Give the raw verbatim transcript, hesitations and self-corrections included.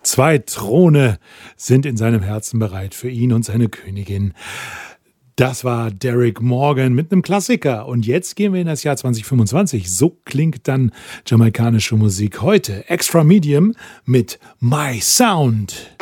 Zwei Throne sind in seinem Herzen bereit für ihn und seine Königin. Das war Derrick Morgan mit einem Klassiker. Und jetzt gehen wir in das Jahr zwanzig fünfundzwanzig. So klingt dann jamaikanische Musik heute. Extra Medium mit My Sound.